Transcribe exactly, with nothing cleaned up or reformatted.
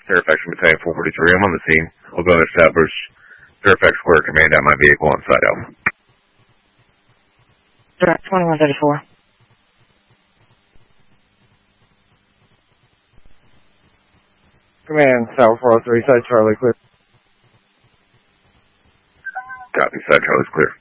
Fairfax Battalion four forty-three. I'm on the scene. I'll go and establish Fairfax Square Command at my vehicle on site out. Direct twenty-one thirty-four. Command, Tower four oh three, side Charlie, clear. Copy, side Charlie's clear.